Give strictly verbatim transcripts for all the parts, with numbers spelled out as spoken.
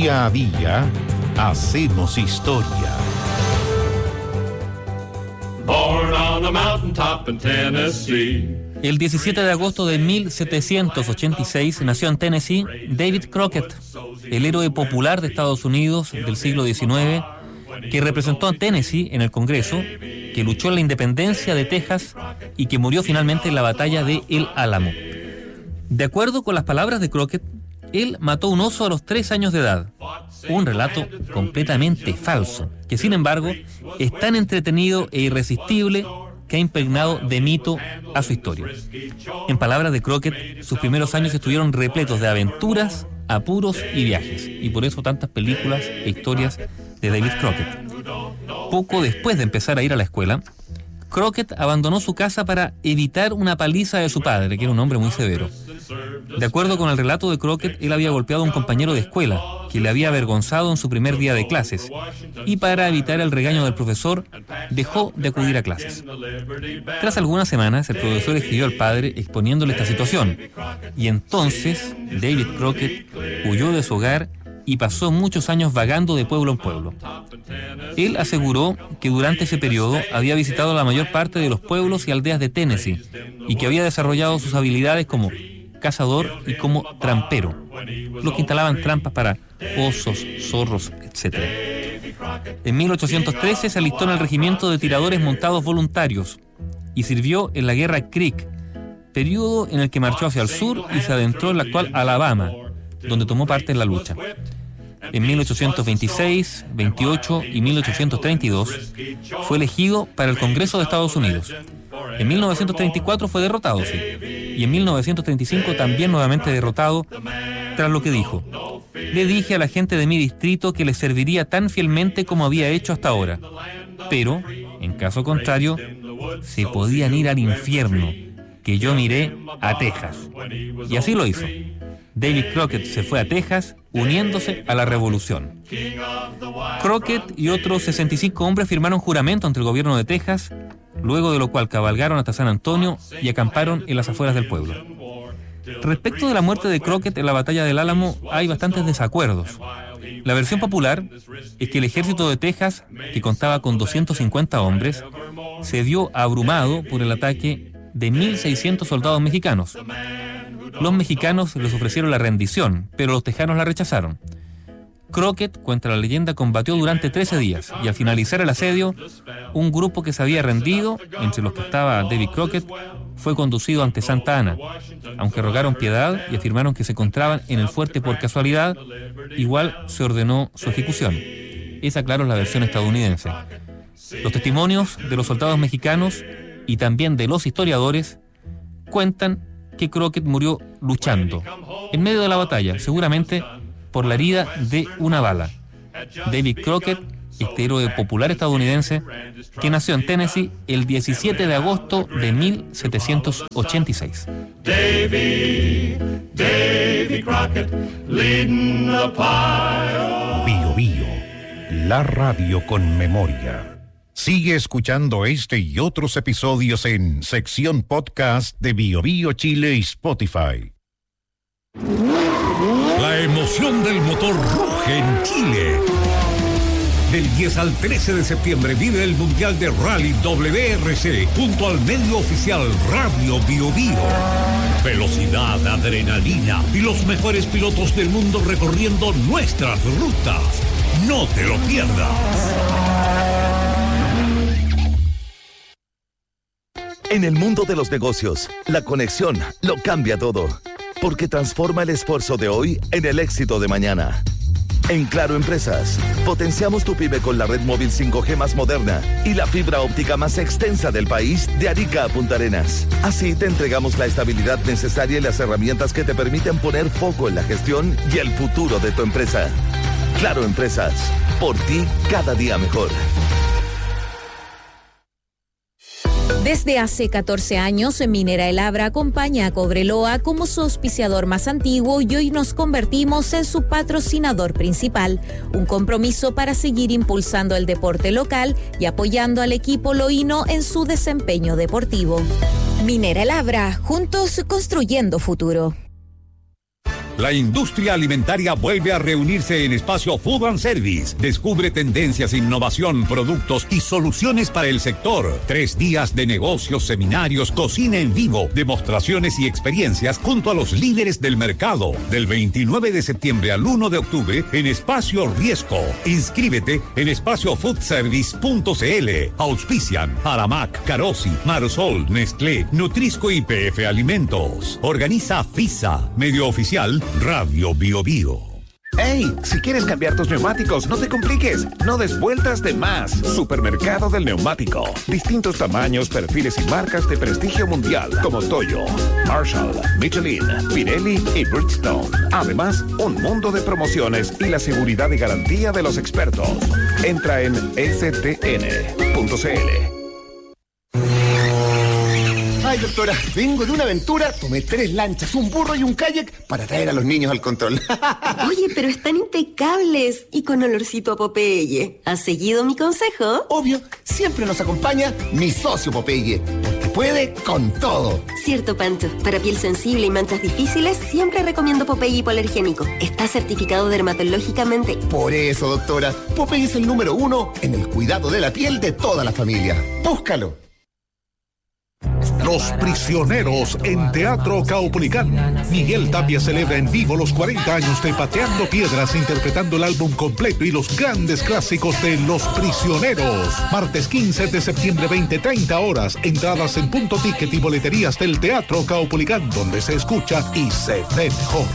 Día a día hacemos historia. Born on a mountaintop in Tennessee. El diecisiete de agosto de mil setecientos ochenta y seis nació en Tennessee David Crockett, el héroe popular de Estados Unidos del siglo diecinueve, que representó a Tennessee en el Congreso, que luchó en la independencia de Texas y que murió finalmente en la batalla de El Álamo. De acuerdo con las palabras de Crockett, él mató un oso a los tres años de edad. Un relato completamente falso, que sin embargo es tan entretenido e irresistible que ha impregnado de mito a su historia. En palabras de Crockett, sus primeros años estuvieron repletos de aventuras, apuros y viajes, y por eso tantas películas e historias de David Crockett. Poco después de empezar a ir a la escuela, Crockett abandonó su casa para evitar una paliza de su padre, que era un hombre muy severo. De acuerdo con el relato de Crockett, él había golpeado a un compañero de escuela, que le había avergonzado en su primer día de clases, y para evitar el regaño del profesor, dejó de acudir a clases. Tras algunas semanas, el profesor escribió al padre exponiéndole esta situación, y entonces David Crockett huyó de su hogar y pasó muchos años vagando de pueblo en pueblo. Él aseguró que durante ese periodo había visitado la mayor parte de los pueblos y aldeas de Tennessee y que había desarrollado sus habilidades como cazador y como trampero, los que instalaban trampas para osos, zorros, etcétera. En mil ochocientos trece se alistó en el regimiento de tiradores montados voluntarios y sirvió en la Guerra Creek, periodo en el que marchó hacia el sur y se adentró en la actual Alabama, donde tomó parte en la lucha. En mil ochocientos veintiséis, veintiocho y mil ochocientos treinta y dos fue elegido para el Congreso de Estados Unidos. En mil novecientos treinta y cuatro fue derrotado, sí, y en mil novecientos treinta y cinco también nuevamente derrotado, tras lo que dijo: le dije a la gente de mi distrito que les serviría tan fielmente como había hecho hasta ahora, pero, en caso contrario, se podían ir al infierno, que yo miré a Texas. Y así lo hizo. David Crockett se fue a Texas, uniéndose a la revolución. Crockett y otros sesenta y cinco hombres firmaron juramento ante el gobierno de Texas, luego de lo cual cabalgaron hasta San Antonio y acamparon en las afueras del pueblo. Respecto de la muerte de Crockett en la batalla del Álamo, hay bastantes desacuerdos. La versión popular es que el ejército de Texas, que contaba con doscientos cincuenta hombres, se vio abrumado por el ataque de mil seiscientos soldados mexicanos. Los mexicanos les ofrecieron la rendición, pero los tejanos la rechazaron. Crockett, cuenta la leyenda, combatió durante trece días y al finalizar el asedio, un grupo que se había rendido, entre los que estaba David Crockett, fue conducido ante Santa Ana. Aunque rogaron piedad y afirmaron que se encontraban en el fuerte por casualidad, igual se ordenó su ejecución. Esa, claro, es la versión estadounidense. Los testimonios de los soldados mexicanos y también de los historiadores cuentan que Crockett murió luchando, en medio de la batalla, seguramente por la herida de una bala. David Crockett, este héroe popular estadounidense, que nació en Tennessee el diecisiete de agosto de mil setecientos ochenta y seis. Davy, Davy Crockett, leading the pile. Bio Bio, la radio con memoria. Sigue escuchando este y otros episodios en sección podcast de Bio Bio Chile y Spotify. La emoción del motor ruge en Chile. Del diez al trece de septiembre vive el Mundial de Rally W R C junto al medio oficial Radio Bio Bio. Velocidad, adrenalina y los mejores pilotos del mundo recorriendo nuestras rutas. No te lo pierdas. En el mundo de los negocios, la conexión lo cambia todo, porque transforma el esfuerzo de hoy en el éxito de mañana. En Claro Empresas, potenciamos tu pyme con la red móvil cinco G más moderna y la fibra óptica más extensa del país de Arica a Punta Arenas. Así te entregamos la estabilidad necesaria y las herramientas que te permiten poner foco en la gestión y el futuro de tu empresa. Claro Empresas, por ti cada día mejor. Desde hace catorce años, Minera El Abra acompaña a Cobreloa como su auspiciador más antiguo y hoy nos convertimos en su patrocinador principal. Un compromiso para seguir impulsando el deporte local y apoyando al equipo loíno en su desempeño deportivo. Minera El Abra, juntos construyendo futuro. La industria alimentaria vuelve a reunirse en Espacio Food and Service. Descubre tendencias, innovación, productos y soluciones para el sector. Tres días de negocios, seminarios, cocina en vivo, demostraciones y experiencias junto a los líderes del mercado. Del veintinueve de septiembre al uno de octubre en Espacio Riesco. Inscríbete en espacio food service punto c l. Auspician Aramac, Carosi, Marosol, Nestlé, Nutrisco y P F Alimentos. Organiza FISA. Medio oficial Radio Bio Bio. ¡Hey! Si quieres cambiar tus neumáticos, no te compliques. No des vueltas de más. Supermercado del Neumático. Distintos tamaños, perfiles y marcas de prestigio mundial como Toyo, Marshall, Michelin, Pirelli y Bridgestone. Además, un mundo de promociones y la seguridad y garantía de los expertos. Entra en s t n punto c l. Ay, doctora, vengo de una aventura, tomé tres lanchas, un burro y un kayak para traer a los niños al control. Oye, pero están impecables y con olorcito a Popeye. ¿Has seguido mi consejo? Obvio, siempre nos acompaña mi socio Popeye, porque puede con todo. Cierto, Pancho. Para piel sensible y manchas difíciles, siempre recomiendo Popeye hipoalergénico. Está certificado dermatológicamente. Por eso, doctora, Popeye es el número uno en el cuidado de la piel de toda la familia. Búscalo. Los Prisioneros en Teatro Caupolicán. Miguel Tapia celebra en vivo los cuarenta años de Pateando Piedras, interpretando el álbum completo y los grandes clásicos de Los Prisioneros. Martes quince de septiembre, veinte treinta horas. Entradas en Punto Ticket y boleterías del Teatro Caupolicán, donde se escucha y se ve mejor.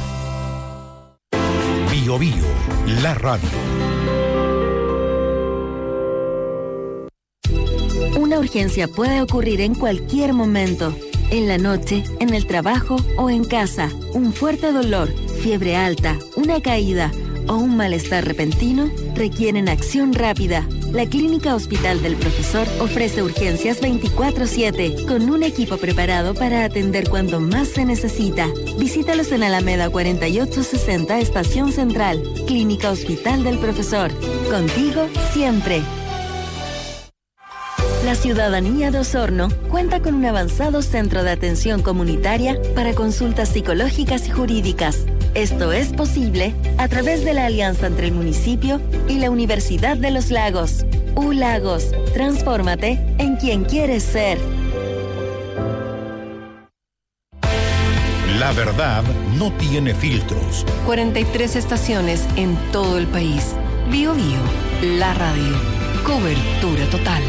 Bio Bio, la radio. Una urgencia puede ocurrir en cualquier momento. En la noche, en el trabajo o en casa. Un fuerte dolor, fiebre alta, una caída o un malestar repentino requieren acción rápida. La Clínica Hospital del Profesor ofrece urgencias veinticuatro siete con un equipo preparado para atender cuando más se necesita. Visítalos en Alameda cuarenta y ocho sesenta, Estación Central. Clínica Hospital del Profesor. Contigo siempre. La ciudadanía de Osorno cuenta con un avanzado centro de atención comunitaria para consultas psicológicas y jurídicas. Esto es posible a través de la alianza entre el municipio y la Universidad de los Lagos. U Lagos, transfórmate en quien quieres ser. La verdad no tiene filtros. cuarenta y tres estaciones en todo el país. Bio Bio, la radio. Cobertura total.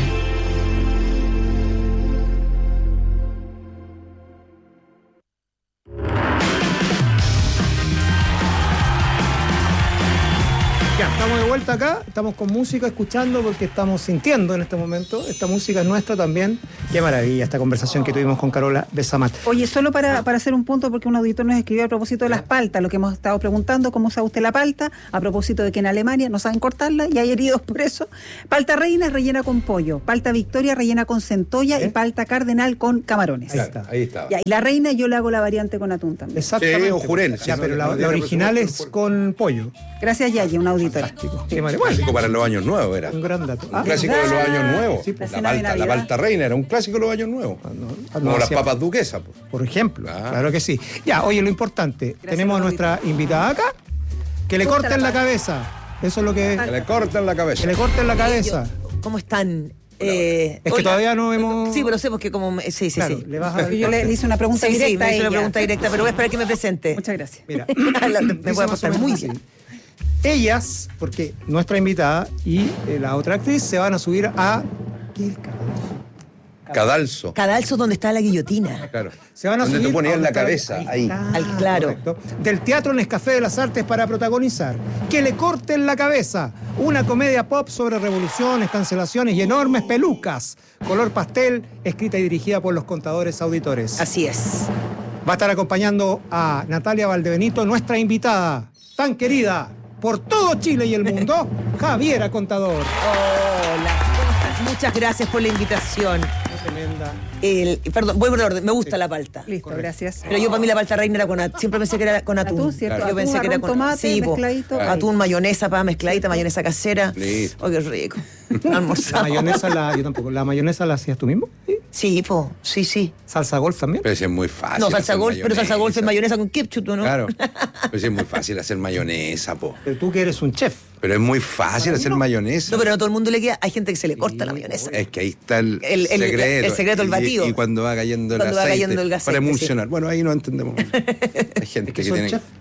Ya, estamos de vuelta acá, estamos con música, escuchando, porque estamos sintiendo en este momento. Esta música es nuestra también. Qué maravilla esta conversación que tuvimos con Carola Besamat. Oye, solo para, para hacer un punto, porque un auditor nos escribió a propósito de las paltas, lo que hemos estado preguntando, cómo usa usted la palta, a propósito de que en Alemania no saben cortarla y hay heridos por eso. Palta reina rellena con pollo, palta victoria rellena con centolla, ¿eh? Y palta cardenal con camarones. Ahí está, ahí está. Ya, y la reina yo le hago la variante con atún también. Exactamente. Sí, o jurel. Ya, pero la, la original es con pollo. Gracias, Yaya, un auditor. Fantástico. Sí. Un clásico para los años nuevos era. Un gran dato. Un ah, clásico ¿verdad? De los años nuevos. Sí, pues. La palta, la palta reina era un clásico de los años nuevos. Ah, no, ah, no, Como las papas duquesas. Pues. Por ejemplo, ah. Claro que sí. Ya, oye, lo importante, gracias, tenemos a nuestra invitada acá, que le corten la cabeza. Eso es lo que... Que le corten la cabeza. Que le corten la cabeza. ¿Cómo están? Eh, es que hola. Todavía no hemos... Sí, pero sé porque como... Sí, sí, claro, sí. Le vas a... Yo le hice una pregunta sí, directa sí, me a hice ella. una pregunta directa, pero voy a esperar que me presente. Muchas gracias. Mira, me voy a portar muy bien. Ellas, porque nuestra invitada y eh, la otra actriz se van a subir a... ¿Qué es el Cadalso. Cadalso, donde está la guillotina. Claro. Se van a donde subir te ponían a la cabeza, ahí. ahí. Al, claro. Correcto. Del Teatro Nescafé de las Artes para protagonizar Que le corten la cabeza. Una comedia pop sobre revoluciones, cancelaciones y enormes pelucas. Color pastel, escrita y dirigida por los contadores auditores. Así es. Va a estar acompañando a Natalia Valdebenito, nuestra invitada, tan querida por todo Chile y el mundo, Javiera Contador. Hola, muchas gracias por la invitación. Tremenda. El, perdón, voy por orden, me gusta sí. la palta. Listo, correcto. Gracias. Pero yo para mí la palta reina era con atún, siempre pensé que era con atún. Atún, ¿cierto? Yo atún, pensé que era con tomate, sí, mezcladito. Claro. Atún, mayonesa, pa, mezcladita, mayonesa casera. Listo. Oh, qué rico. Almorzado. La mayonesa, la, yo tampoco. ¿La mayonesa la hacías tú mismo? ¿Sí? Sí, po, sí, sí. ¿Salsa golf también? Pero si es muy fácil. No, salsa golf, pero salsa golf es mayonesa con ketchup, ¿no? Claro. Pero si es muy fácil hacer mayonesa, po. Pero tú que eres un chef. Pero es muy fácil hacer no. mayonesa. No, pero no todo el mundo le queda. Hay gente que se le corta sí, la mayonesa. Es que ahí está el, el, el secreto. El secreto, el batido. Y, y cuando va cayendo el cuando aceite. va cayendo el aceite, para emulsionar. Sí. Bueno, ahí no entendemos. Hay gente es que, que, que tiene... chef.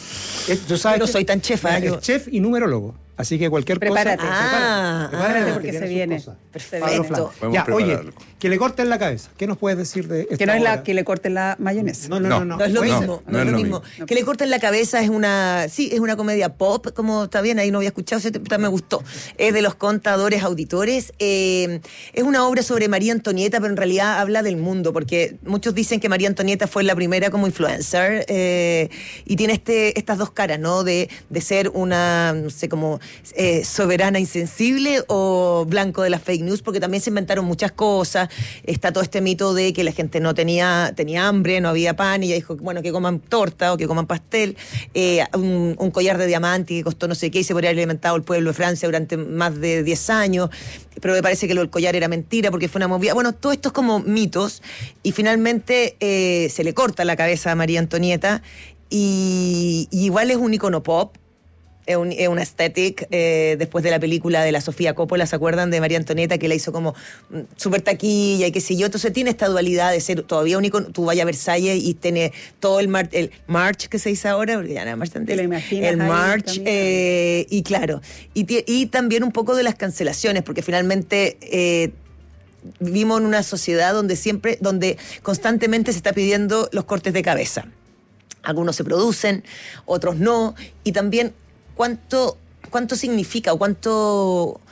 Yo sabes no que soy tan chef. Es yo... chef y numerólogo. Así que cualquier prepárate. cosa... Ah, prepárate. Prepárate ah, porque se viene. Perfecto. Ya, oye, que le corten la cabeza. ¿Qué nos puedes decir de esto? Que no es la que le corten la mayonesa. No, no, no. No, no es lo no, mismo. No, no, no es lo no mismo. mismo. Que le corten la cabeza es una... Sí, es una comedia pop, como está bien, ahí no había escuchado, ese me gustó. Es de los contadores auditores. Eh, es una obra sobre María Antonieta, pero en realidad habla del mundo, porque muchos dicen que María Antonieta fue la primera como influencer eh, y tiene este, estas dos caras, ¿no? De, de ser una, no sé, como eh, soberana insensible o blanco de las fake news, porque también se inventaron muchas cosas. Está todo este mito de que la gente no tenía, tenía hambre, no había pan, y ella dijo, bueno, que coman torta o que coman pastel. Eh, un, un collar de diamante que costó no sé qué y se podría haber alimentado el pueblo de Francia durante más de diez años, pero me parece que lo del collar era mentira porque fue una movida. Bueno, todo esto es como mitos, y finalmente eh, se le corta la cabeza a María Antonieta, y, y igual es un icono pop. Es un, es una aesthetic, eh, después de la película de la Sofía Coppola, ¿se acuerdan? De María Antonieta, que la hizo como mm, súper taquilla y qué sé yo. Entonces tiene esta dualidad de ser todavía un icono. Tú vayas a Versalles y tiene todo el, mar, el march que se dice ahora, porque ya nada más antes. Te lo imaginas. El march, eh, y claro, y, y también un poco de las cancelaciones, porque finalmente... Eh, vivimos en una sociedad donde siempre, donde constantemente se está pidiendo los cortes de cabeza. Algunos se producen, otros no, y también cuánto, cuánto significa o cuánto,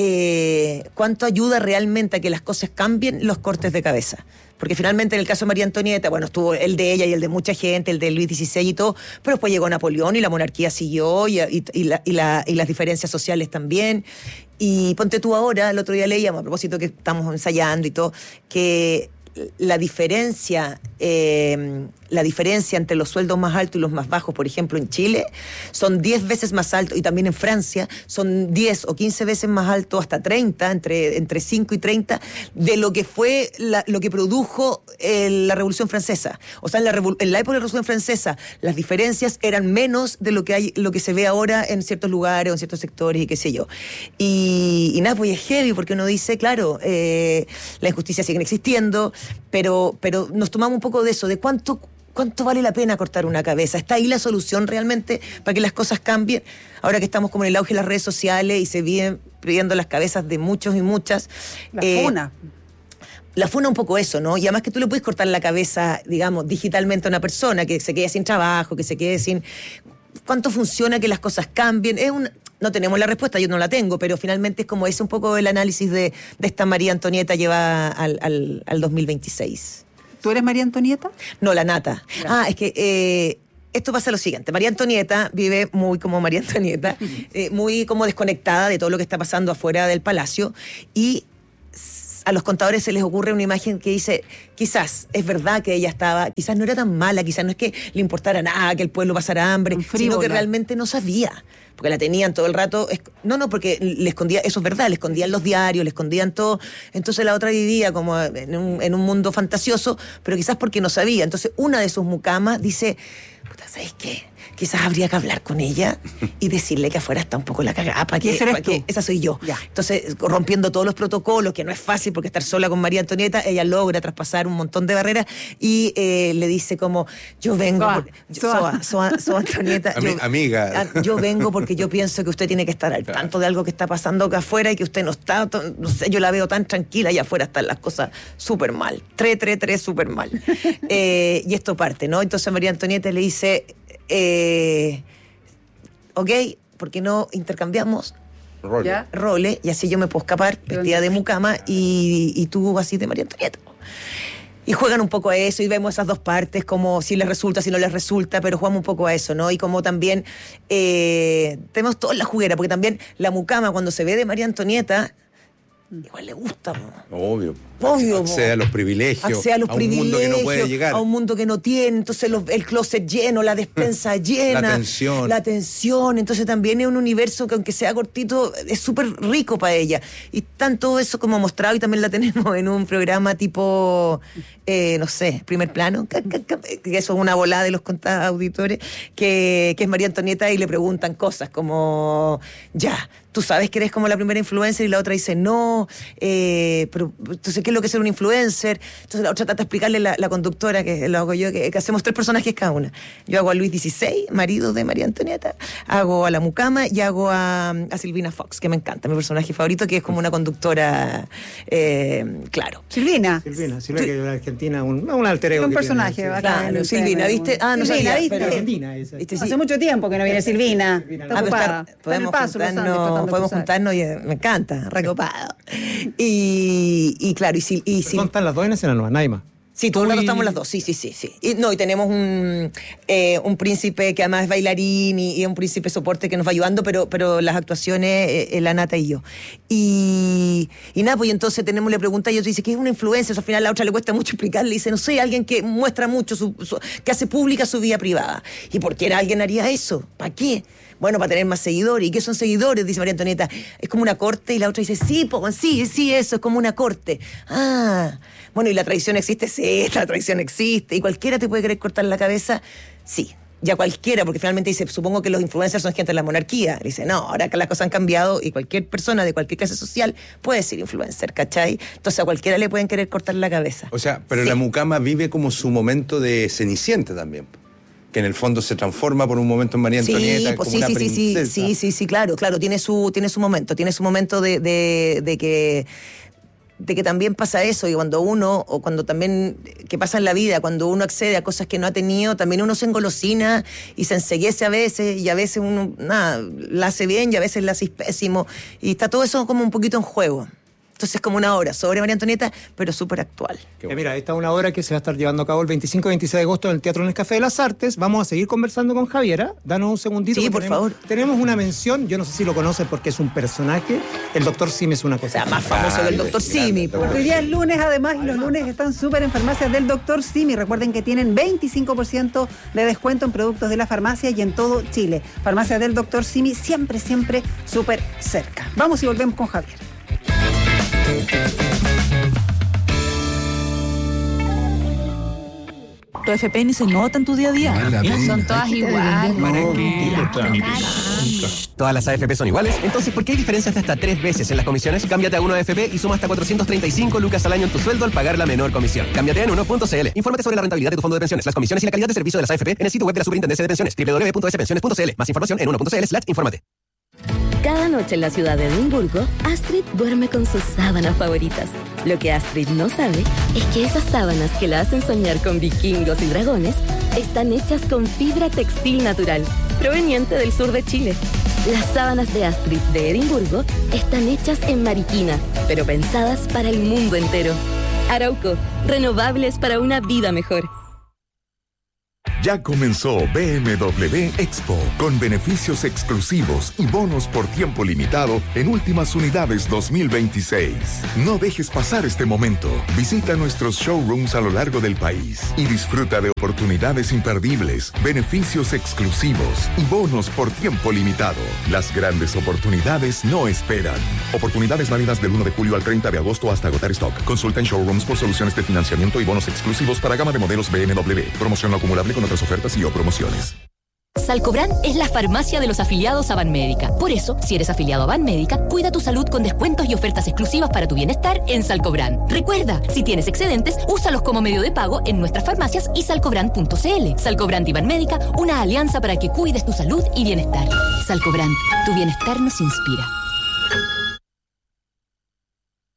eh, cuánto ayuda realmente a que las cosas cambien los cortes de cabeza. Porque finalmente en el caso de María Antonieta, bueno, estuvo el de ella y el de mucha gente, el de Luis dieciséis y todo, pero después llegó Napoleón y la monarquía siguió y, y, y, la, y, la, y las diferencias sociales también. Y ponte tú ahora, el otro día leíamos, a propósito que estamos ensayando y todo, que la diferencia, eh, la diferencia entre los sueldos más altos y los más bajos, por ejemplo, en Chile, son diez veces más altos, y también en Francia, son diez o quince veces más altos, hasta treinta, entre, entre cinco y treinta, de lo que fue, la, lo que produjo eh, la Revolución Francesa. O sea, en la, en la época de la Revolución Francesa, las diferencias eran menos de lo que hay, lo que se ve ahora en ciertos lugares o en ciertos sectores y qué sé yo. Y, y nada, pues es heavy, porque uno dice, claro, eh, la injusticia sigue existiendo, pero, pero nos tomamos un poco de eso, de cuánto... ¿Cuánto vale la pena cortar una cabeza? ¿Está ahí la solución realmente para que las cosas cambien? Ahora que estamos como en el auge de las redes sociales y se vienen pidiendo las cabezas de muchos y muchas. La eh, funa. La funa un poco eso, ¿no? Y además que tú le puedes cortar la cabeza, digamos, digitalmente a una persona que se quede sin trabajo, que se quede sin... ¿Cuánto funciona que las cosas cambien? Es un... No tenemos la respuesta, yo no la tengo, pero finalmente es como ese un poco el análisis de, de esta María Antonieta llevada al, al, al dos mil veintiséis. ¿Tú eres María Antonieta? No, la nata. Gracias. Ah, es que eh, esto pasa lo siguiente. María Antonieta vive muy como María Antonieta, eh, muy como desconectada de todo lo que está pasando afuera del palacio, y a los contadores se les ocurre una imagen que dice, quizás es verdad que ella estaba, quizás no era tan mala, quizás no es que le importara nada, que el pueblo pasara hambre, sino que realmente no sabía. Porque la tenían todo el rato, no, no, porque le escondía, eso es verdad, le escondían los diarios, le escondían todo, entonces la otra vivía como en un, en un mundo fantasioso, pero quizás porque no sabía. Entonces una de sus mucamas dice, puta, ¿sabes qué? Quizás habría que hablar con ella y decirle que afuera está un poco la cagada. ¿Para qué? ¿Para qué? Esa soy yo. Ya. Entonces, rompiendo todos los protocolos, que no es fácil porque estar sola con María Antonieta, ella logra traspasar un montón de barreras y eh, le dice como, yo vengo... Soa, por, yo, Soa, Soa, Soa Antonieta. Ami, yo, amiga. Yo vengo porque yo pienso que usted tiene que estar al tanto de algo que está pasando acá afuera y que usted no está, no sé, yo la veo tan tranquila y afuera están las cosas súper mal. Tres, tres, tres, súper mal. eh, y esto parte, ¿no? Entonces María Antonieta le dice... Eh, ok, ¿por qué no intercambiamos Role. roles? Y así yo me puedo escapar vestida de mucama y, y tú así de María Antonieta. Y juegan un poco a eso y vemos esas dos partes, como si les resulta, si no les resulta, pero jugamos un poco a eso, ¿no? Y como también eh, tenemos toda la juguera, porque también la mucama cuando se ve de María Antonieta igual le gusta. Po. Obvio. Obvio. Accede a los privilegios. Accede a los a privilegios. un mundo que no puede llegar. A un mundo que no tiene. Entonces los, el closet lleno, la despensa llena. La tensión. La tensión. Entonces también es un universo que aunque sea cortito, es súper rico para ella. Y están todo eso como mostrado y también la tenemos en un programa tipo, eh, no sé, Primer Plano, que eso es una volada de los contados auditores, que, que es María Antonieta y le preguntan cosas como, ya, tú sabes que eres como la primera influencer, y la otra dice no, eh, pero entonces ¿qué es lo que es ser un influencer? Entonces la otra trata de explicarle, la, la conductora, que lo hago yo, que, que hacemos tres personajes cada una. Yo hago a Luis dieciséis, marido de María Antonieta, hago a la Mucama y hago a, a Silvina Fox, que me encanta, mi personaje favorito, que es como una conductora, eh, claro. Silvina. Silvina, Silvina, que es una argentina, un, un alter ego. Un que personaje. tiene, sí. Claro, Silvina, ¿viste? Ah, no Silvina, sabía, ¿viste? pero Argentina, esa. ¿viste? Sí. Hace mucho tiempo que no viene Silvina. Silvina. Está Ah, pero ocupada. está- podemos Está en el paso, los Andes, juntarnos, tratando de podemos cruzar. juntarnos y eh, me encanta, recopado. Y, y claro, y si... Y si Están las dos en escena nueva, nadie más. Sí, todos los Uy. estamos las dos, sí, sí, sí, sí. Y, no, y tenemos un, eh, un príncipe que además es bailarín y, y un príncipe soporte que nos va ayudando, pero, pero las actuaciones, eh, eh, la Nata y yo. Y, y nada, pues y entonces tenemos, le pregunta y otro dice, ¿qué es una influencer? Al final la otra le cuesta mucho explicarle, dice, no sé, alguien que muestra mucho, su, su- que hace pública su vida privada. ¿Y por qué alguien haría eso? ¿Para qué? Bueno, para tener más seguidores. ¿Y qué son seguidores? Dice María Antonieta. Es como una corte. Y la otra dice, sí, po, sí, sí, eso, es como una corte. Ah, bueno, ¿y la traición existe? Sí, la traición existe. ¿Y cualquiera te puede querer cortar la cabeza? Sí, ya cualquiera, porque finalmente dice, supongo que los influencers son gente de la monarquía. Le dice, no, ahora que las cosas han cambiado y cualquier persona de cualquier clase social puede ser influencer, ¿cachai? Entonces a cualquiera le pueden querer cortar la cabeza. O sea, pero Sí. la Mucama vive como su momento de Cenicienta también. Que en el fondo se transforma por un momento en María Antonieta, Sí, pues como sí, una sí, sí, sí, princesa. sí, sí, sí, claro, claro, tiene su, tiene su momento, tiene su momento de, de, de que de que también pasa eso, y cuando uno, o cuando también, que pasa en la vida, cuando uno accede a cosas que no ha tenido, también uno se engolosina y se enceguece a veces, y a veces uno, nada, la hace bien y a veces la hace pésimo, y está todo eso como un poquito en juego. Entonces es como una obra sobre María Antonieta, pero súper actual. Eh, mira, esta es una obra que se va a estar llevando a cabo el veinticinco y veintiséis de agosto en el Teatro Nescafé de las Artes. Vamos a seguir conversando con Javiera. Danos un segundito. Sí, que por tenemos, favor. Tenemos una mención, yo no sé si lo conocen porque es un personaje. El doctor Simi es una cosa. O sea, más famoso que el doctor Simi. Porque hoy día es lunes, además, y los lunes están súper en farmacias del doctor Simi. Recuerden que tienen veinticinco por ciento de descuento en productos de la farmacia y en todo Chile. Farmacias del doctor Simi, siempre, siempre súper cerca. Vamos y volvemos con Javier. Tu F P ni se nota en tu día a día. Son todas iguales. Todas las A F P son iguales, entonces ¿por qué hay diferencias de hasta tres veces en las comisiones? Cámbiate a uno A F P y suma hasta cuatrocientos treinta y cinco lucas al año en tu sueldo al pagar la menor comisión. Cámbiate en uno punto c l. Infórmate sobre la rentabilidad de tu fondo de pensiones, las comisiones y la calidad de servicio de las A F P en el sitio web de la Superintendencia de Pensiones, doble u doble u doble u punto s pensiones punto c l. Más información en uno punto c l slash infórmate. Cada noche en la ciudad de Edimburgo, Astrid duerme con sus sábanas favoritas. Lo que Astrid no sabe es que esas sábanas que la hacen soñar con vikingos y dragones están hechas con fibra textil natural, proveniente del sur de Chile. Las sábanas de Astrid de Edimburgo están hechas en Mariquina, pero pensadas para el mundo entero. Arauco, renovables para una vida mejor. Ya comenzó B M W Expo, con beneficios exclusivos y bonos por tiempo limitado en últimas unidades dos mil veintiséis. No dejes pasar este momento. Visita nuestros showrooms a lo largo del país y disfruta de oportunidades imperdibles, beneficios exclusivos y bonos por tiempo limitado. Las grandes oportunidades no esperan. Oportunidades válidas del uno de julio al treinta de agosto hasta agotar stock. Consulta en showrooms por soluciones de financiamiento y bonos exclusivos para gama de modelos B M W. Promoción no acumulable con otras ofertas y o promociones. Salcobran es la farmacia de los afiliados a Banmédica. Por eso, si eres afiliado a Banmédica, cuida tu salud con descuentos y ofertas exclusivas para tu bienestar en Salcobran. Recuerda, si tienes excedentes, úsalos como medio de pago en nuestras farmacias y salcobran punto c l. Salcobran y Banmédica, una alianza para que cuides tu salud y bienestar. Salcobran, tu bienestar nos inspira.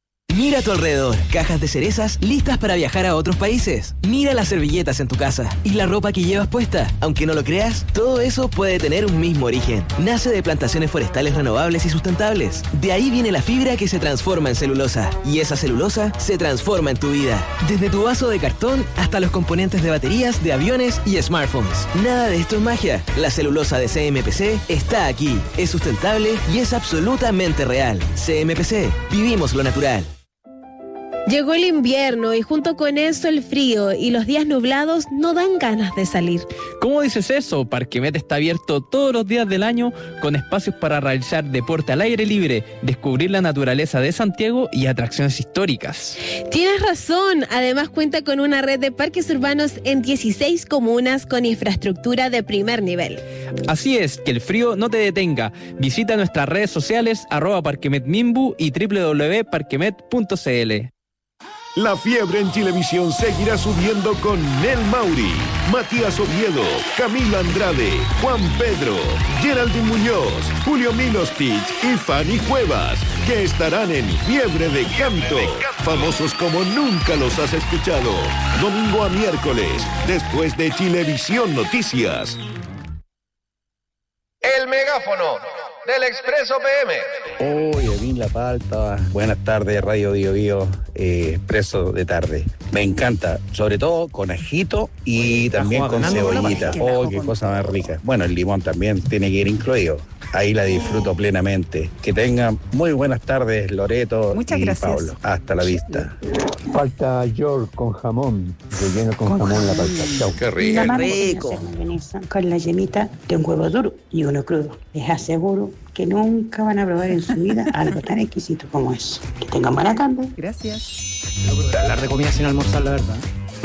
Mira a tu alrededor, cajas de cerezas listas para viajar a otros países. Mira las servilletas en tu casa y la ropa que llevas puesta. Aunque no lo creas, todo eso puede tener un mismo origen. Nace de plantaciones forestales renovables y sustentables. De ahí viene la fibra que se transforma en celulosa. Y esa celulosa se transforma en tu vida. Desde tu vaso de cartón hasta los componentes de baterías, de aviones y smartphones. Nada de esto es magia. La celulosa de C M P C está aquí. Es sustentable y es absolutamente real. C M P C. Vivimos lo natural. Llegó el invierno y junto con eso el frío y los días nublados no dan ganas de salir. ¿Cómo dices eso? Parquemet está abierto todos los días del año con espacios para realizar deporte al aire libre, descubrir la naturaleza de Santiago y atracciones históricas. Tienes razón, además cuenta con una red de parques urbanos en dieciséis comunas con infraestructura de primer nivel. Así es, que el frío no te detenga. Visita nuestras redes sociales arroba parquemetmimbu y doble u doble u doble u punto parquemet punto c l. La fiebre en Chilevisión seguirá subiendo con Nel Mauri, Matías Oviedo, Camila Andrade, Juan Pedro, Geraldine Muñoz, Julio Milostich y Fanny Cuevas, que estarán en Fiebre de Canto, famosos como nunca los has escuchado. Domingo a miércoles, después de Chilevisión Noticias. El megáfono del Expreso P M. Hoy, Evín La Palta. Buenas tardes, Radio Bio Bio, eh, Expreso de tarde. Me encanta, sobre todo con ajito y también con cebollita. Oh, qué cosa más rica. Bueno, el limón también tiene que ir incluido. Ahí la disfruto plenamente. Que tengan muy buenas tardes, Loreto Muchas y gracias. Pablo. Hasta la vista. Falta York con jamón, relleno con, con jamón la palta. Chau. Qué rico. Mi mamá me enseñó a hacer mayonesa con la yemita de un huevo duro y uno crudo. Les aseguro que nunca van a probar en su vida algo tan exquisito como eso. Que tengan buena tarde. Gracias. Hablar de comida sin almorzar, la verdad.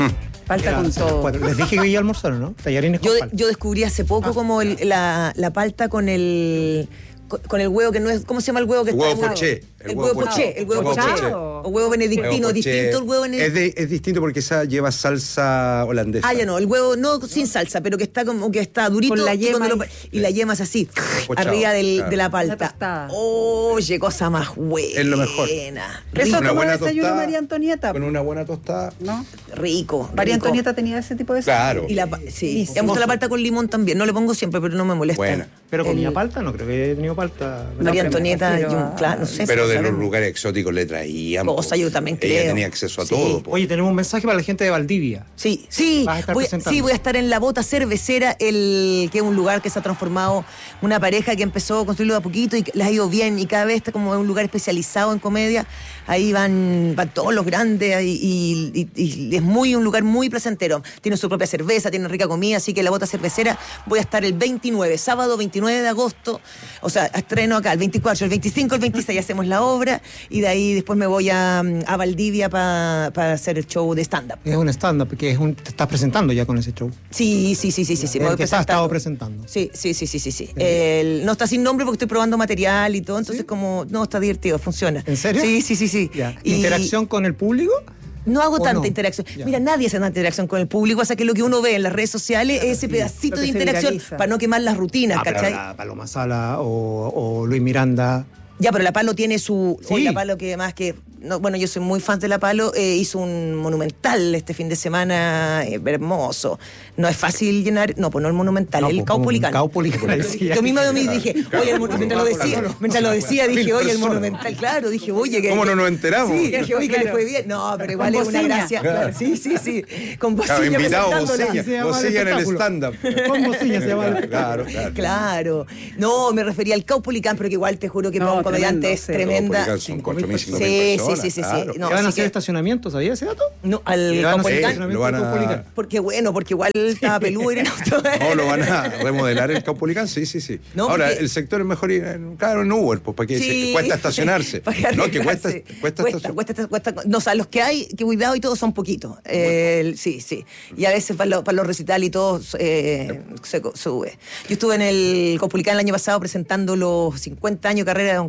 Falta con todo. Les dije que iba a almorzar, ¿no? Tallarines con Yo, palta. yo descubrí hace poco Ah. como el- la, la palta con el con, con el huevo que no es, ¿cómo se llama el huevo que Huevo está? poché. El huevo poché, el huevo poché. O huevo benedictino, Huevo distinto poché. el huevo benedictino. Es, de- es distinto porque esa lleva salsa holandesa. Ah, ya no, el huevo no sin salsa, pero que está como que está durito. Con la y, cuando yema lo- y la yema es así, Pochado, arriba del, claro. de la La palta. tostada. Oye, cosa más buena. Es lo mejor. Eso Una como buena desayuno tostada, María Antonieta. Con una buena tostada. ¿No? Rico. María rico. Antonieta tenía ese tipo de Claro. Y la, pa- sí, Sí, me gusta sí. la palta con limón también. No le pongo siempre, pero no me molesta. Buena. Pero comía El- palta, no creo que he tenido palta. María No, Antonieta, pero- yo, claro, no sé. Pero de los sabemos. lugares exóticos le traían. Cosa, yo también Ella creo. tenía acceso a Sí. todo. po. Oye, tenemos un mensaje para la gente de Valdivia. Sí, sí, Vas a estar voy, presentando. sí, voy a estar en la Bota Cervecera, el, que es un lugar que se ha transformado, una pareja que empezó a construirlo de a poquito y que les ha ido bien y cada vez está como un lugar especializado en comedia. Ahí van, van todos los grandes y, y- y- y es muy un lugar muy placentero. Tiene su propia cerveza, tiene rica comida, así que la Bota Cervecera voy a estar el veintinueve, sábado veintinueve de agosto, o sea, estreno acá, el veinticuatro, el veinticinco, el veintiséis hacemos la obra y de ahí después me voy a, a Valdivia para hacer el show de stand-up. Es un stand-up, que es un, te estás presentando ya con ese show. Sí, sí, sí, sí, sí, sí. El me voy que estás presentando. estado presentando. Sí, sí, sí, sí, sí, sí. El- no está sin nombre porque estoy probando material y todo, entonces como, no, está divertido, funciona. ¿En serio? Sí, sí, sí, sí. Ya. Y- ¿Interacción con el público? No hago ¿O tanta no? interacción. Ya. Mira, nadie hace tanta interacción con el público, o sea que lo que uno ve en las redes sociales es ese pedacito Lo de que se interacción viraliza. para no quemar las rutinas, Ah, pero ¿cachai? la Paloma Sala o, o Luis Miranda. Ya, pero La Palo tiene su... Sí. Hoy La Palo que además que... No, bueno, yo soy muy fan de La Palo, eh, hizo un monumental este fin de semana, eh, hermoso. No es fácil llenar... No, pues no el monumental, No, el pues, como un Caupolicán. Caupolicán, decía. Yo misma me dije, oye, el, mon- mientras lo decía, mientras lo decía, dije, oye, el personas. monumental, claro, dije, oye, que... ¿Cómo no nos enteramos? Sí, dije, oye, que le fue bien. No, pero igual Con es una bocina. gracia. Claro. Sí, sí, sí. Con Claro, bocina invitado, presentándola. bocilla, Se llama el bocilla en el espectáculo. stand-up. Con bocilla se llama el Claro, claro. Claro. No, me refería al Caupolicán, pero que igual te juro que No, para un comediante tremendo, es sí. tremenda. Caupolicán son cuatro mil, cinco mil Sí, sí, personas, sí, sí, sí. claro. No, ¿Qué van a así hacer que- estacionamiento? ¿Sabía ese dato? No, al ¿Qué van a hacer Caupolicán. estacionamiento lo van a- Caupolicán? Porque bueno, porque igual estaba peludo ir en auto. No, lo van a remodelar el Caupolicán, sí, sí, sí. No, Ahora, porque- el sector es mejor ir, en- claro, en Uber, pues, porque Sí. se- cuesta estacionarse. Para No, que cuesta, arriesgarse. cuesta, cuesta, estacionar. cuesta, cuesta, no, o sea, los que hay, que cuidado y todo son poquitos. Eh, sí, sí. Y a veces para, lo- para los recitales y todo eh, se co- sube. Yo estuve en el Caupolicán el año pasado presentando los cincuenta años de carrera de Don,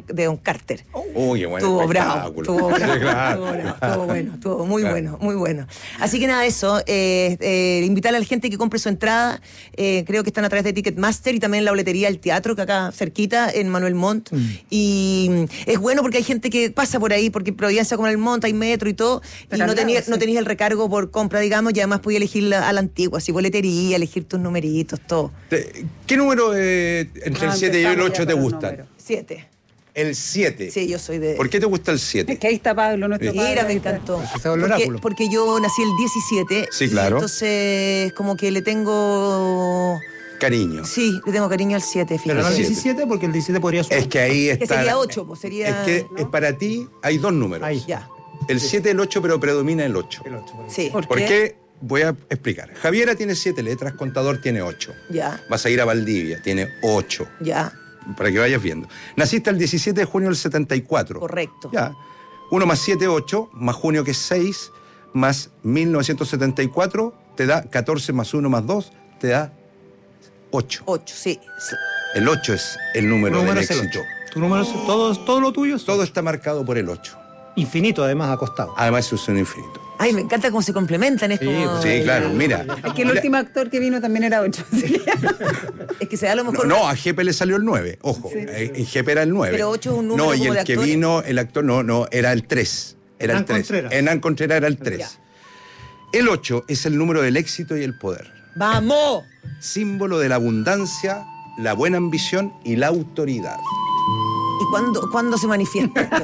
de Don Carter. Uy, qué bueno. Estuvo bravo, espectáculo. estuvo bravo, Sí, claro. estuvo bravo, estuvo bueno, estuvo muy Claro. bueno, muy bueno. Así que nada, eso, eh, eh, invitar a la gente que compre su entrada, eh, creo que están a través de Ticketmaster y también en la boletería del teatro, que acá cerquita, en Manuel Montt. Mm. Y mm, es bueno porque hay gente que pasa por ahí, porque en Providencia como el Montt hay metro y todo, Pero y al no lado, tenías sí. no tenías el recargo por compra, digamos, y además podías elegir la- a la antigua, así boletería, elegir tus numeritos, todo. Te- ¿Qué número eh, entre Ah, el siete y el empezamos ocho ya te con los gustan? números. Siete. El siete. Sí, yo soy de... ¿Por qué te gusta el siete? Es que ahí está Pablo, nuestro Mira, padre. me encantó. Ese es el Porque, oráculo. porque yo nací el diecisiete. Sí, y claro. entonces, como que le tengo. Cariño. Sí, le tengo cariño al siete, Pero fíjate. no al siete. diecisiete porque el diecisiete podría subir. Es que ahí Que está. sería ocho, pues sería. Es que es para ti hay dos números. Ahí. Ya. El siete y el ocho, pero predomina el ocho. El ocho, por ahí. Sí. ¿Por ¿Por qué? qué? Voy a explicar. Javiera tiene siete letras, Contador tiene ocho. Ya, Vas a ir a Valdivia, tiene ocho. ya, Para que vayas viendo. Naciste el diecisiete de junio del setenta y cuatro. correcto. Ya. uno más siete, ocho, más junio que es seis, más mil novecientos setenta y cuatro, te da catorce más uno más dos, te da ocho. Ocho, sí. sí. El ocho es el número, Tu número del es el éxito. ocho. Tu número es todo, todo lo tuyo es Todo está marcado por el ocho. infinito, además, acostado. Además es un infinito. Ay, me encanta cómo se complementan. Es, Sí, como... Sí, claro, mira. Es que el último actor que vino también era ocho. Es que se da a lo No, mejor. no, a Jepe le salió el nueve, ojo. eh, En Jepe era el nueve. Pero ocho es un número No, y como el de que actores. vino, el actor, no, no, era el tres. Era Hernán el tres. Contreras. Hernán Contreras era el tres. El ocho es el número del éxito y el poder. ¡Vamos! Símbolo de la abundancia, la buena ambición y la autoridad. ¿Y cuándo, cuándo se manifiesta esto?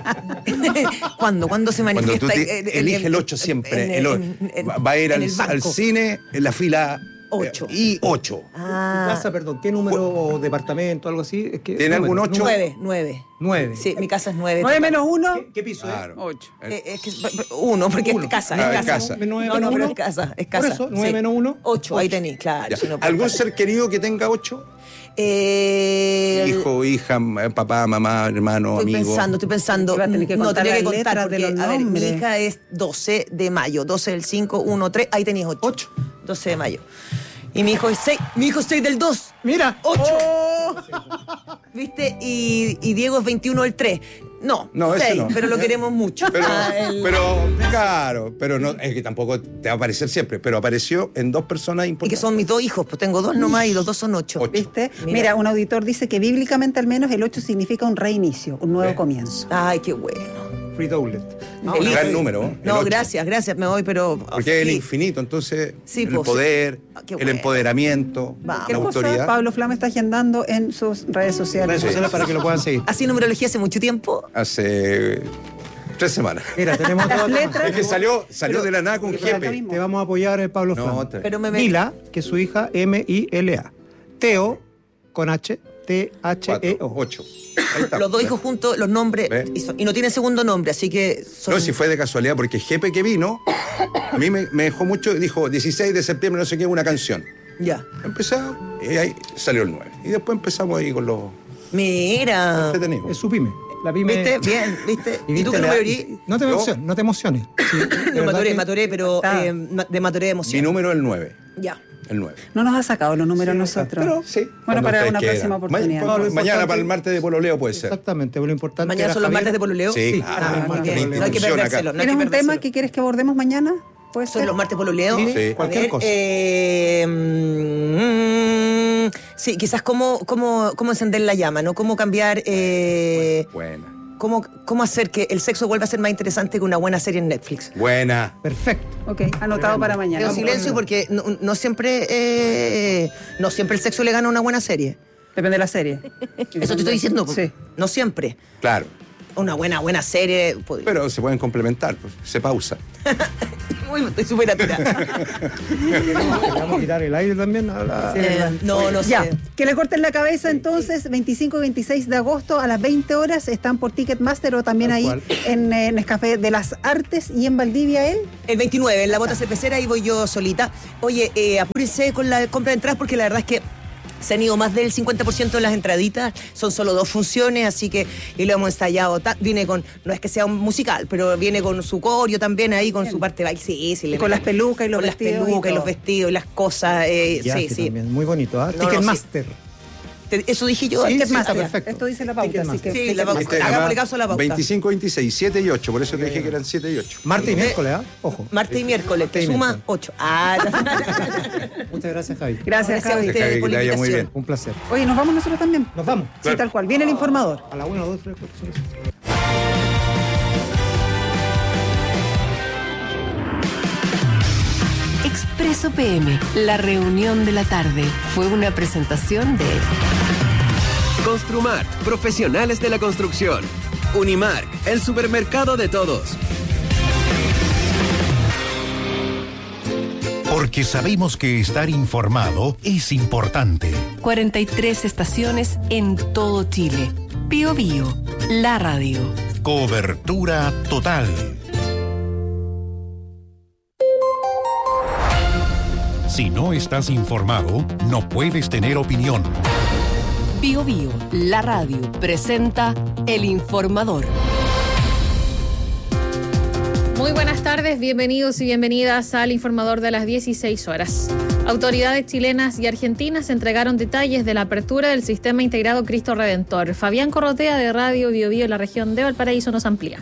¿Cuándo? ¿Cuándo se Cuando manifiesta? tú te- en- en- elige el en- ocho siempre. en- el o- en- en- va a ir en al, el banco. al cine en la fila Ocho. eh, y ocho. Tu Ah, casa, perdón, ¿qué número o departamento, algo así? Es que, ¿Tiene algún número, ocho? nueve, nueve. Nueve. Sí, mi casa es nueve. nueve menos uno, ¿Qué, qué piso Claro. ocho. Eh, es que uno, porque Uno. es casa, Ah, es es casa. casa. Nueve No, menos no, pero uno. es casa, es Por casa. eso, nueve sí. menos uno. Ocho, ahí tenés, claro. Ya. si no puedo ¿Algún pasar. ser querido que tenga ocho? Eh, Hijo, hija, m- papá, mamá, hermano, Estoy amigo. pensando, estoy pensando. Iba a tener que no, contar tenía que las contar letras porque, de los a ver, mi nombres. hija es doce de mayo, doce del cinco, uno, tres, ahí tenías ocho. Ocho. doce de mayo. Y mi hijo es seis, mi hijo es seis del dos. Mira. ocho. ¿Viste? Y, y Diego es veintiuno del tres. No, No, ese seis, no. pero lo queremos mucho. Pero, Ah, el- pero, claro, pero no, es que tampoco te va a aparecer siempre, pero apareció en dos personas y importantes. que son mis dos hijos, pues tengo dos nomás y los dos son ocho. Ocho. ¿Viste? Mira. Mira. un auditor dice que bíblicamente al menos el ocho significa un reinicio, un nuevo ¿Eh? comienzo. Ay, qué bueno. Free Doublet. No, Feliz. gran número. ¿eh? El No, ocho. gracias, gracias, me voy, pero. Porque es el sí. infinito, entonces Sí, el pues, poder, Ah, qué el bueno. empoderamiento, Vamos. la ¿Qué cosa? autoridad. Pablo Flama está agendando en sus redes sociales. Redes sociales para que lo puedan seguir. ¿Así numerología hace mucho tiempo? Hace tres semanas. Mira, tenemos Las todo- letras. Es que salió, salió Pero- de la nada con pero acá Jepe. mismo. Te vamos a apoyar, eh, Pablo No, Flama. te- Pero me Mila, que es su hija, M I L A. Teo, con H, T H E Cuatro, O. ocho. Ahí está. Los dos hijos juntos, los nombres, ¿Ve? y, son- y no tienen segundo nombre, así que son. No, si fue de casualidad, porque Jepe que vino, a mí me, me dejó mucho, dijo dieciséis de septiembre, no sé qué, una canción. Ya. Empezamos y ahí salió el nueve. Y después empezamos ahí con los Mira. entretenidos. Es su pyme. La pyme. ¿Viste? Bien, ¿viste? ¿Y, tú viste qué la- número eres? No te Yo- emociones, no te emociones. Sí, de No, verdad maturé, que- maturé, pero Está. eh, ma- de maturé de Mi emoción. número es el nueve. Ya. El nueve. No nos ha sacado los números nosotros. Pero sí. Bueno, cuando para ustedes una quieran. próxima Ma- oportunidad. pa- No, lo mañana importante- para el martes de pololeo puede ser. Exactamente, lo importante Mañana era son los Javier- martes de pololeo. Sí, Sí, claro. ah, muy martes bien. de No hay que institución acá. perdérselo. No hay ¿Tienes que un tema perdérselo. que quieres que abordemos mañana? ¿Puede ¿Son ser? los martes pololeo? Sí, Sí. cualquier A ver, cosa. eh, mm, sí, quizás cómo, cómo, cómo encender la llama, ¿no? Cómo cambiar, eh, Buena. cómo, cómo hacer que el sexo vuelva a ser más interesante que una buena serie en Netflix. Buena. Perfecto. Ok, anotado para mañana. Pero silencio porque no, no siempre eh, no siempre el sexo le gana a una buena serie. Depende de la serie. Eso te estoy diciendo. Sí. No siempre. Claro. Una buena, buena serie. pues, Pero se pueden complementar, pues, se pausa. Uy, estoy súper atirada. Vamos a quitar el aire también a la... Eh, no, no sé. Ya, que le corten la cabeza entonces, veinticinco y veintiséis de agosto a las veinte horas, están por Ticketmaster o también Tal ahí cual. en, en Nescafé de las Artes y en Valdivia él. El veintinueve, en la bota cervecera, ahí voy yo solita. Oye, eh, apúrense con la compra de entradas porque la verdad es que se han ido más del cincuenta por ciento de las entraditas, son solo dos funciones, así que y lo hemos ensayado. ta- Viene con, no es que sea un musical, pero viene con su corio también ahí, con su parte baile. Sí, sí, Y le con las pelucas y los con vestidos las y pelucas y, todo. los vestidos y las cosas. Eh, Viaje sí, sí. también, muy bonito. ¿ah? No, no, Ticketmaster. Te- Eso dije yo. Sí, antes sí, más. está perfecto. Esto dice la pauta, así que... Sí, la pauta. Este, Hagámosle además, caso a la pauta. veinticinco, veintiséis, siete y ocho, por eso te dije que eran siete y ocho. Martes y miércoles, ¿ah? Ojo. Martes y miércoles, te y suma miércoles. ocho. Ah, Muchas gracias, Javi. Gracias, Gracias a Javi. ustedes Javi, por que la te vaya muy invitación. bien. Un placer. Oye, ¿nos vamos nosotros también? Nos vamos. Sí, tal cual. Viene el informador. A la una, dos, tres, cuatro, cinco, seis. Expreso P M, la reunión de la tarde, fue una presentación de Construmart, profesionales de la construcción. Unimark, el supermercado de todos. Porque sabemos que estar informado es importante. cuarenta y tres estaciones en todo Chile. Bío Bío, la radio. Cobertura total. Si no estás informado, no puedes tener opinión. Bío Bío, la radio, presenta El Informador. Muy buenas tardes, bienvenidos y bienvenidas al Informador de las dieciséis horas. Autoridades chilenas y argentinas entregaron detalles de la apertura del Sistema Integrado Cristo Redentor. Fabián Corrotea de Radio Bío Bío en la región de Valparaíso nos amplía.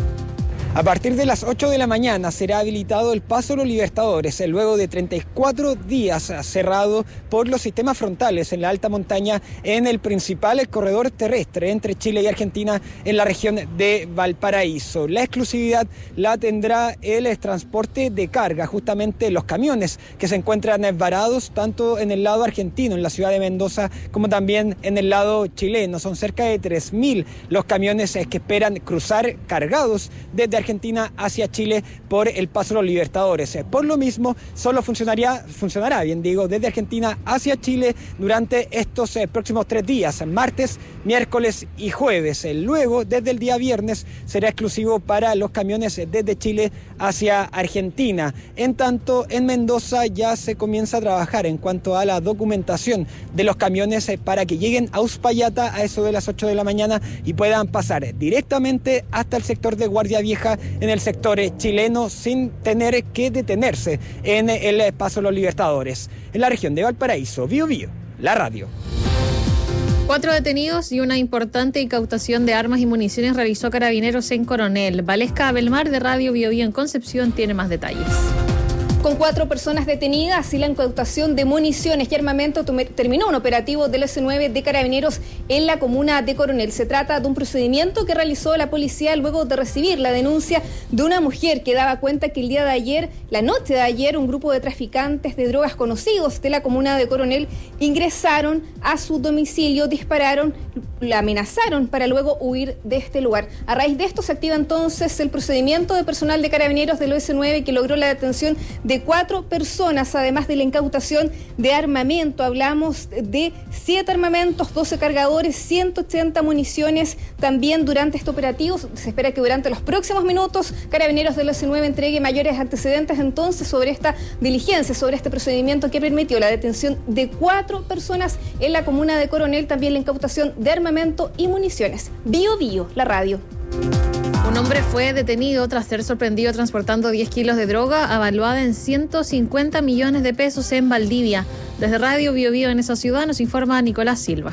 A partir de las ocho de la mañana será habilitado el Paso de los Libertadores, luego de treinta y cuatro días cerrado por los sistemas frontales en la alta montaña en el principal corredor terrestre entre Chile y Argentina en la región de Valparaíso. La exclusividad la tendrá el transporte de carga, justamente los camiones que se encuentran varados tanto en el lado argentino, en la ciudad de Mendoza, como también en el lado chileno. Son cerca de tres mil los camiones que esperan cruzar cargados desde Argentina hacia Chile por el Paso de los Libertadores. Por lo mismo, solo funcionaría, funcionará, bien digo, desde Argentina hacia Chile durante estos eh, próximos tres días, martes, miércoles y jueves. Luego, desde el día viernes, será exclusivo para los camiones desde Chile hacia Argentina. En tanto, en Mendoza ya se comienza a trabajar en cuanto a la documentación de los camiones eh, para que lleguen a Uspallata a eso de las ocho de la mañana y puedan pasar directamente hasta el sector de Guardia Vieja en el sector chileno sin tener que detenerse en el Paso de los Libertadores. En la región de Valparaíso, Bío Bío, la radio. Cuatro detenidos y una importante incautación de armas y municiones realizó Carabineros en Coronel. Valesca Abelmar de Radio Bío Bío en Concepción tiene más detalles. Con cuatro personas detenidas y la incautación de municiones y armamento, terminó un operativo del S nueve de Carabineros en la comuna de Coronel. Se trata de un procedimiento que realizó la policía luego de recibir la denuncia de una mujer que daba cuenta que el día de ayer, la noche de ayer, un grupo de traficantes de drogas conocidos de la comuna de Coronel ingresaron a su domicilio, dispararon, la amenazaron para luego huir de este lugar. A raíz de esto se activa entonces el procedimiento de personal de Carabineros del S nueve que logró la detención de cuatro personas, además de la incautación de armamento. Hablamos de siete armamentos, doce cargadores, ciento ochenta municiones. También durante este operativo se espera que durante los próximos minutos Carabineros del S nueve entregue mayores antecedentes entonces sobre esta diligencia, sobre este procedimiento que permitió la detención de cuatro personas en la comuna de Coronel, también la incautación de armamento y municiones. Bío Bío, la radio. Un hombre fue detenido tras ser sorprendido transportando diez kilos de droga avaluada en ciento cincuenta millones de pesos en Valdivia. Desde Radio Bío Bío en esa ciudad nos informa Nicolás Silva.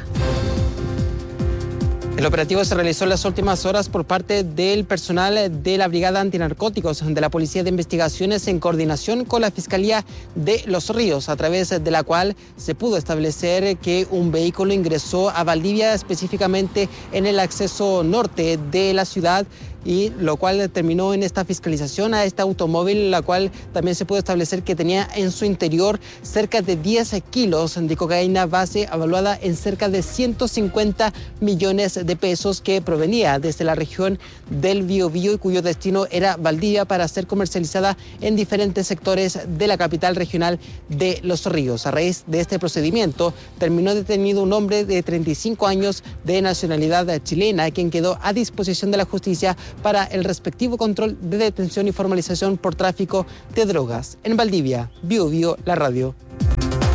El operativo se realizó en las últimas horas por parte del personal de la Brigada Antinarcóticos de la Policía de Investigaciones en coordinación con la Fiscalía de Los Ríos, a través de la cual se pudo establecer que un vehículo ingresó a Valdivia, específicamente en el acceso norte de la ciudad, y lo cual terminó en esta fiscalización a este automóvil, la cual también se pudo establecer que tenía en su interior cerca de diez kilos de cocaína base evaluada en cerca de ciento cincuenta millones de pesos que provenía desde la región del Biobío y cuyo destino era Valdivia para ser comercializada en diferentes sectores de la capital regional de Los Ríos. A raíz de este procedimiento terminó detenido un hombre de treinta y cinco años de nacionalidad chilena, quien quedó a disposición de la justicia para el respectivo control de detención y formalización por tráfico de drogas. En Valdivia, Bío Bío, la radio. El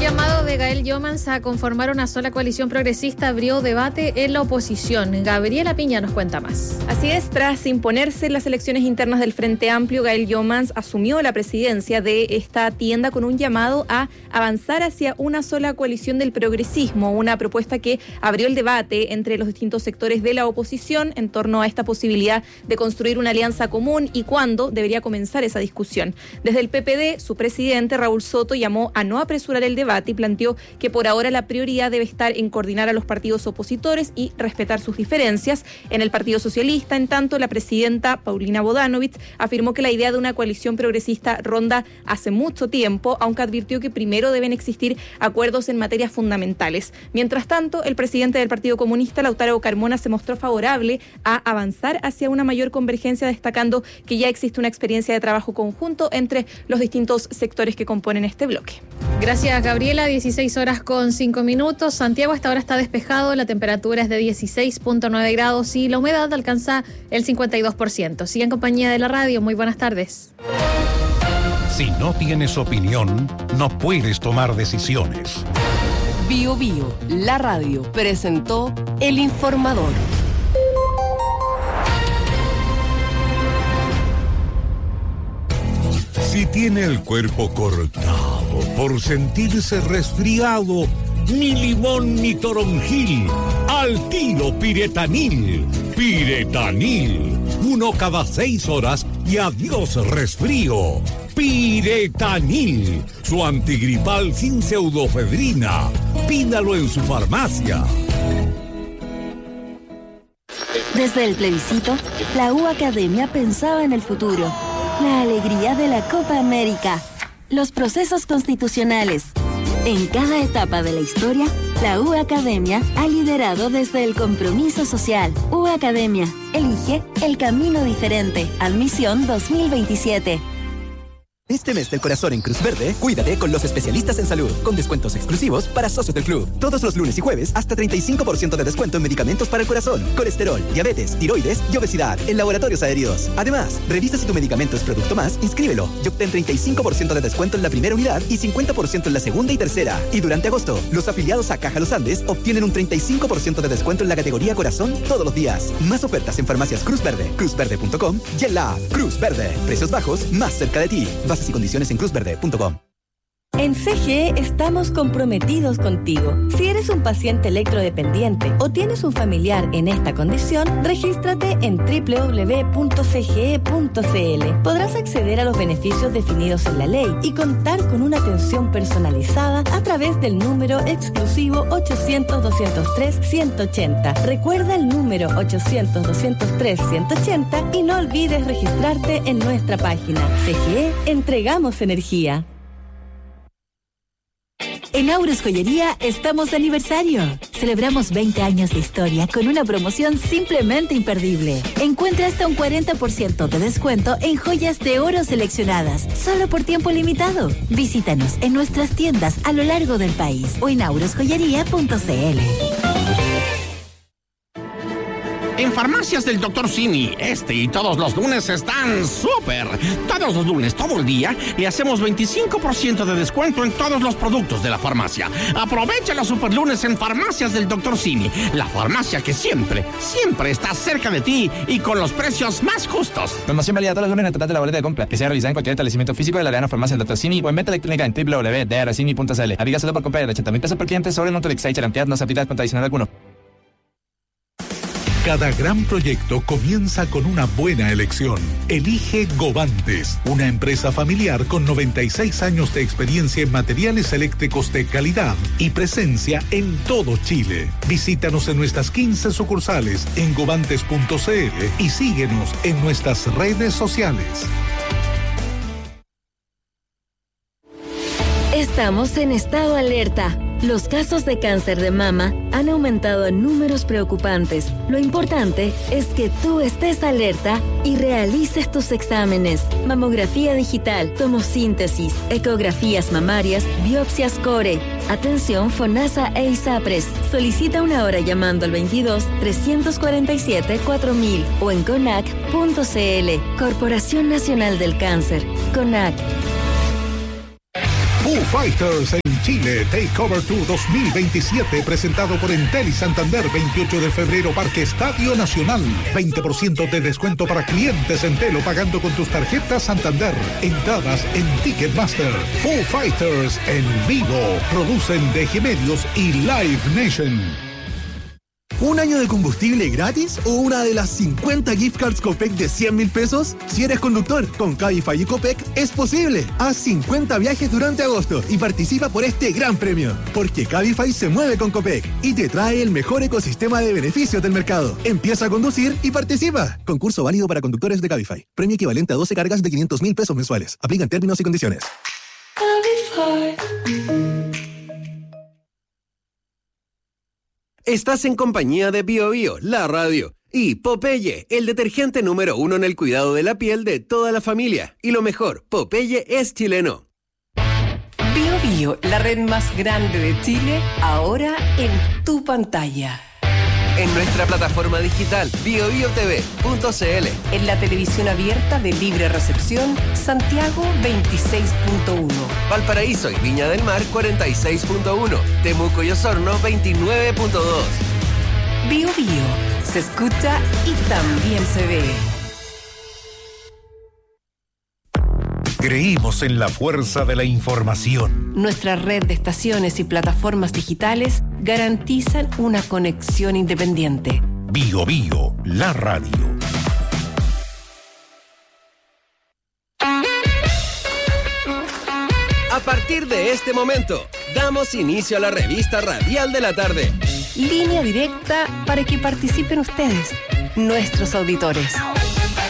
llamado de Gael Jomans a conformar una sola coalición progresista abrió debate en la oposición. Gabriela Piña nos cuenta más. Así es, tras imponerse en las elecciones internas del Frente Amplio, Gael Jomans asumió la presidencia de esta tienda con un llamado a avanzar hacia una sola coalición del progresismo, una propuesta que abrió el debate entre los distintos sectores de la oposición en torno a esta posibilidad de construir una alianza común y cuándo debería comenzar esa discusión. Desde el P P D, su presidente Raúl Soto llamó a no apresurar el debate y planteó que por ahora la prioridad debe estar en coordinar a los partidos opositores y respetar sus diferencias. En el Partido Socialista, en tanto, la presidenta Paulina Bodanovich afirmó que la idea de una coalición progresista ronda hace mucho tiempo, aunque advirtió que primero deben existir acuerdos en materias fundamentales. Mientras tanto, el presidente del Partido Comunista, Lautaro Carmona, se mostró favorable a avanzar hacia una mayor convergencia, destacando que ya existe una experiencia de trabajo conjunto entre los distintos sectores que componen este bloque. Gracias, Gabriela. dieciséis horas con cinco minutos. Santiago hasta ahora está despejado, la temperatura es de dieciséis punto nueve grados y la humedad alcanza el cincuenta y dos por ciento. Sigue en compañía de la radio. Muy buenas tardes. Si no tienes opinión, no puedes tomar decisiones. Bio Bio, la radio, presentó El Informador. Si tiene el cuerpo cortado por sentirse resfriado, ni limón ni toronjil, al tiro Piretanil. Piretanil, uno cada seis horas y adiós resfrío. Piretanil, su antigripal sin pseudofedrina. Pídalo en su farmacia. Desde el plebiscito, la U Academia pensaba en el futuro. La alegría de la Copa América. Los procesos constitucionales. En cada etapa de la historia, la U Academia ha liderado desde el compromiso social. U Academia, elige el camino diferente. Admisión dos mil veintisiete. Este mes del corazón en Cruz Verde, cuídate con los especialistas en salud, con descuentos exclusivos para socios del club. Todos los lunes y jueves, hasta treinta y cinco por ciento de descuento en medicamentos para el corazón, colesterol, diabetes, tiroides y obesidad en laboratorios adheridos. Además, revisa si tu medicamento es producto más, inscríbelo y obtén treinta y cinco por ciento de descuento en la primera unidad y cincuenta por ciento en la segunda y tercera. Y durante agosto, los afiliados a Caja Los Andes obtienen un treinta y cinco por ciento de descuento en la categoría corazón todos los días. Más ofertas en farmacias Cruz Verde, cruz verde punto com y en la app Cruz Verde. Precios bajos más cerca de ti. Bases y condiciones en cruz verde punto com. En C G E estamos comprometidos contigo. Si eres un paciente electrodependiente o tienes un familiar en esta condición, regístrate en doble u doble u doble u punto c g e punto c l. Podrás acceder a los beneficios definidos en la ley y contar con una atención personalizada a través del número exclusivo ochocientos, doscientos tres, ciento ochenta. Recuerda el número ochocientos, doscientos tres, ciento ochenta y no olvides registrarte en nuestra página. C G E, entregamos energía. En Aurus Joyería estamos de aniversario. Celebramos veinte años de historia con una promoción simplemente imperdible. Encuentra hasta un cuarenta por ciento de descuento en joyas de oro seleccionadas, solo por tiempo limitado. Visítanos en nuestras tiendas a lo largo del país o en aurus joyería punto c l. En Farmacias del doctor Simi, este y todos los lunes están súper. Todos los lunes, todo el día, y hacemos veinticinco por ciento de descuento en todos los productos de la farmacia. Aprovecha los super lunes en Farmacias del doctor Simi, la farmacia que siempre, siempre está cerca de ti y con los precios más justos. Promoción válida todos los lunes en el total de la boleta de compra, que sea realizada en cualquier establecimiento físico de la Arena Farmacia del doctor Simi o en venta electrónica en doble u doble u doble u punto d r simi punto c l. Aplica solo por compra de ochenta mil pesos por cliente sobre el monto de Excite cantidad, no se aplica con adicional alguno. Cada gran proyecto comienza con una buena elección. Elige Govantes, una empresa familiar con noventa y seis años de experiencia en materiales eléctricos de calidad y presencia en todo Chile. Visítanos en nuestras quince sucursales en govantes punto c l y síguenos en nuestras redes sociales. Estamos en estado alerta. Los casos de cáncer de mama han aumentado en números preocupantes. Lo importante es que tú estés alerta y realices tus exámenes. Mamografía digital, tomosíntesis, ecografías mamarias, biopsias core. Atención FONASA e ISAPRES. Solicita una hora llamando al veintidós, trescientos cuarenta y siete, cuatro mil o en conac punto c l. Corporación Nacional del Cáncer. CONAC. Foo Fighters en en Chile, Takeover Tour dos mil veintisiete, presentado por Entel y Santander, veintiocho de febrero, Parque Estadio Nacional. veinte por ciento de descuento para clientes Entel o pagando con tus tarjetas Santander. Entradas en Ticketmaster. Foo Fighters en vivo. Producen D G Medios y Live Nation. ¿Un año de combustible gratis o una de las cincuenta gift cards Copec de cien mil pesos? Si eres conductor, con Cabify y Copec es posible. Haz cincuenta viajes durante agosto y participa por este gran premio. Porque Cabify se mueve con Copec y te trae el mejor ecosistema de beneficios del mercado. Empieza a conducir y participa. Concurso válido para conductores de Cabify. Premio equivalente a doce cargas de quinientos mil pesos mensuales. Aplican términos y condiciones. Cabify. Estás en compañía de Bio Bio, la radio, y Popeye, el detergente número uno en el cuidado de la piel de toda la familia. Y lo mejor, Popeye es chileno. Bio Bio, la red más grande de Chile, ahora en tu pantalla. En nuestra plataforma digital bio bio t v punto c l. En la televisión abierta de libre recepción, Santiago veintiséis punto uno. Valparaíso y Viña del Mar cuarenta y seis punto uno. Temuco y Osorno veintinueve punto dos. Bio Bio, se escucha y también se ve. Creímos en la fuerza de la información. Nuestra red de estaciones y plataformas digitales garantizan una conexión independiente. Bio Bio, la radio. A partir de este momento, damos inicio a la revista radial de la tarde. Línea directa para que participen ustedes, nuestros auditores.